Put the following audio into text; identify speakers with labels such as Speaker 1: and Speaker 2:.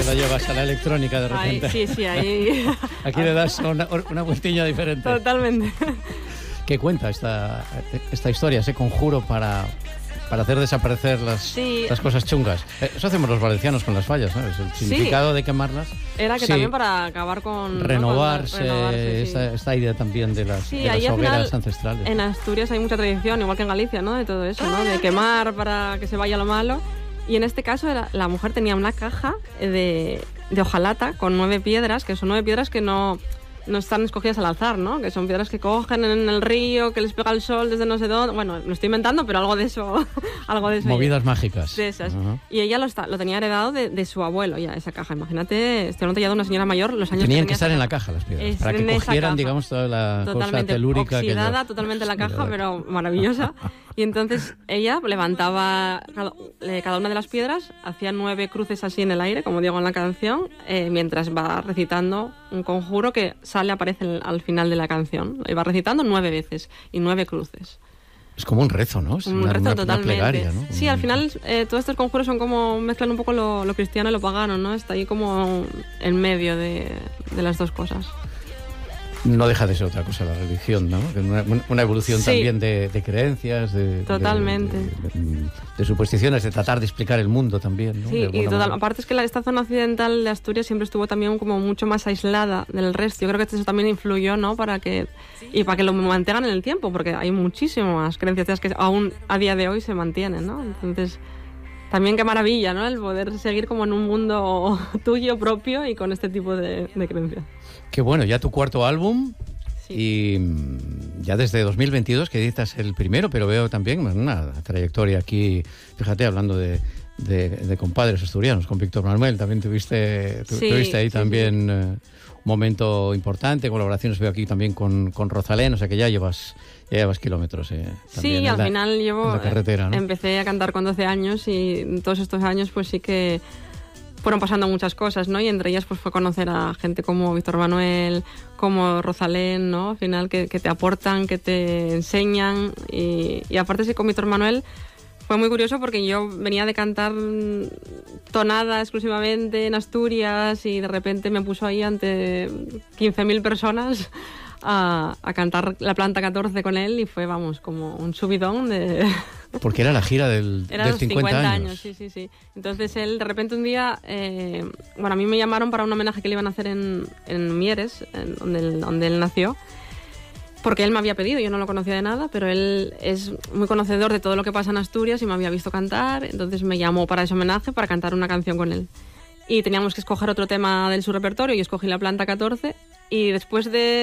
Speaker 1: lo llevas a la electrónica de repente.
Speaker 2: Ay, sí, ahí.
Speaker 1: Aquí le das una vueltilla diferente.
Speaker 2: Totalmente.
Speaker 1: ¿Qué cuenta esta historia, ese conjuro para hacer desaparecer las cosas chungas? Eso hacemos los valencianos con las fallas, ¿sabes? El significado de quemarlas.
Speaker 2: Era que también para acabar con...
Speaker 1: Renovarse, esta idea también de las hogueras ancestrales.
Speaker 2: En Asturias hay mucha tradición, igual que en Galicia, ¿no? De todo eso, ¿no? De quemar para que se vaya lo malo. Y en este caso la mujer tenía una caja de hojalata con 9 piedras, que son 9 piedras que no están escogidas al azar, ¿no? Que son piedras que cogen en el río, que les pega el sol desde no sé dónde. Bueno, lo estoy inventando, pero algo de eso.
Speaker 1: Movidas mágicas.
Speaker 2: De esas. Y ella lo tenía heredado de su abuelo, ya, esa caja. Imagínate, estoy hablando ya de una señora mayor, los años
Speaker 1: tenían que estar en la caja las piedras, para que cogieran, digamos, toda la cosa telúrica.
Speaker 2: Oxidada, totalmente la caja, pero maravillosa. Y entonces ella levantaba cada una de las piedras, hacía 9 cruces así en el aire, como digo en la canción, mientras va recitando un conjuro que aparece al final de la canción. Y va recitando 9 veces y 9 cruces.
Speaker 1: Es como un rezo, ¿no? Es
Speaker 2: un rezo totalmente.
Speaker 1: Una plegaria, ¿no?
Speaker 2: Sí, al final todos estos conjuros son como, mezclan un poco lo cristiano y lo pagano, ¿no? Está ahí como en medio de las dos cosas.
Speaker 1: No deja de ser otra cosa la religión, ¿no? Una evolución también de creencias,
Speaker 2: totalmente.
Speaker 1: De supersticiones, de tratar de explicar el mundo también, ¿no?
Speaker 2: Sí, y aparte es que esta zona occidental de Asturias siempre estuvo también como mucho más aislada del resto. Yo creo que eso también influyó, ¿no? Para que lo mantengan en el tiempo, porque hay muchísimas creencias que aún a día de hoy se mantienen, ¿no? Entonces, también qué maravilla, ¿no? El poder seguir como en un mundo tuyo propio y con este tipo de creencias.
Speaker 1: Qué bueno, ya tu cuarto álbum y ya desde 2022 que editas el primero, pero veo también una trayectoria aquí, fíjate, hablando de compadres asturianos, con Víctor Manuel, también tuviste ahí también un momento importante, colaboraciones veo aquí también con Rosalén, o sea que ya llevas kilómetros.
Speaker 2: Sí, al final llevo,
Speaker 1: la carretera, ¿no?
Speaker 2: Empecé a cantar con 12 años y todos estos años pues sí que fueron pasando muchas cosas, ¿no? Y entre ellas pues fue conocer a gente como Víctor Manuel, como Rosalén, ¿no? Al final que te aportan, que te enseñan y aparte sí con Víctor Manuel fue muy curioso porque yo venía de cantar tonada exclusivamente en Asturias y de repente me puso ahí ante 15.000 personas a cantar La Planta 14 con él y fue, vamos, como un subidón de...
Speaker 1: Porque era la gira del 50 años.
Speaker 2: Sí. Entonces él, de repente un día, a mí me llamaron para un homenaje que le iban a hacer en Mieres, donde él nació, porque él me había pedido, yo no lo conocía de nada, pero él es muy conocedor de todo lo que pasa en Asturias y me había visto cantar, entonces me llamó para ese homenaje para cantar una canción con él. Y teníamos que escoger otro tema de su repertorio y escogí La Planta 14 y después de